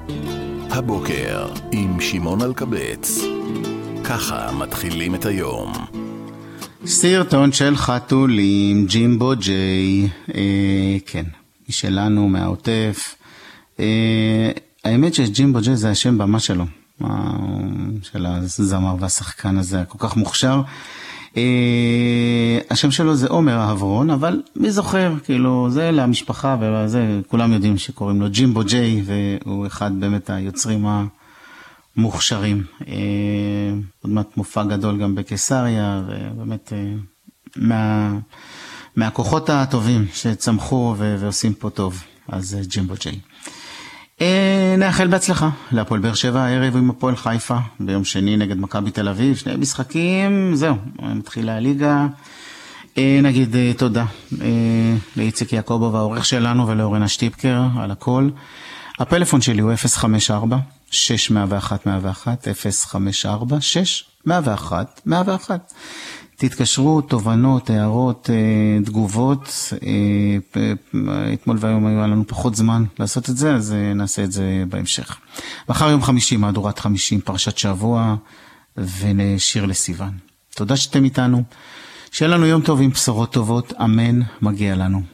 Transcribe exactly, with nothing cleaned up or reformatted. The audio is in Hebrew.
הבוקר עם שמעון אלקבץ. ככה מתחילים את היום. סרטון של חתולים, ג'ימבו ג'יי, אה, כן, משלנו מהעוטף. אה, האמת שג'ימבו ג'יי זה השם במה שלו, של הזמר והשחקן הזה, כל כך מוכשר. אה, השם שלו זה עומר אהברון, אבל מי זוכר, כאילו, זה למשפחה, וזה, כולם יודעים שקוראים לו ג'ימבו ג'יי, והוא אחד באמת היוצרים המוכשרים. אה, עוד מעט מופע גדול גם בקיסריה, ובאמת אה, מה, מהכוחות הטובים שצמחו ו- ועושים פה טוב, אז אה, ג'ימבו ג'יי. אה, נאחל בהצלחה להפועל באר שבע הערב עם הפועל חיפה ביום שני נגד מכבי תל אביב, שני משחקים, זהו, מתחילה הליגה. אה, נגיד אה, תודה אה, לאיציק יעקובוב העורך שלנו ולאורנה שטיפקר על הכל. הפלאפון שלי הוא אפס חמש ארבע שש אפס אחת אפס אחת אפס חמש ארבע שש אפס אחת אפס אחת. תתקשרו, תובנות, הערות, תגובות. אתמול והיום היה לנו פחות זמן לעשות את זה, אז נעשה את זה בהמשך. מחר יום חמישי, מהדורת חמישים, פרשת שבוע, ונשיר לסיוון. תודה שאתם איתנו. שיהיה לנו יום טוב עם בשורות טובות, אמן, מגיע לנו.